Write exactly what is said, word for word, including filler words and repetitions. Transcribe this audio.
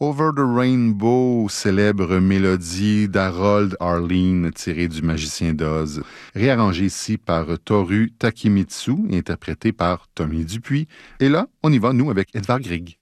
Over the Rainbow, célèbre mélodie d'Harold Arleen tirée du Magicien d'Oz, réarrangée ici par Toru Takemitsu, interprétée par Tommy Dupuis. Et là, on y va, nous, avec Edvard Grieg.